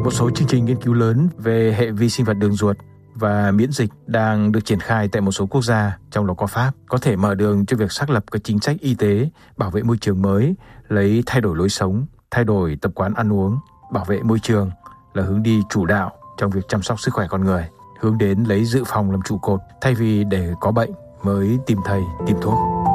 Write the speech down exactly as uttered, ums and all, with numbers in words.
Một số chương trình nghiên cứu lớn về hệ vi sinh vật đường ruột và miễn dịch đang được triển khai tại một số quốc gia, trong đó có Pháp, có thể mở đường cho việc xác lập các chính sách y tế bảo vệ môi trường mới, lấy thay đổi lối sống, thay đổi tập quán ăn uống, bảo vệ môi trường là hướng đi chủ đạo trong việc chăm sóc sức khỏe con người, hướng đến lấy dự phòng làm trụ cột thay vì để có bệnh mới tìm thầy, tìm thuốc.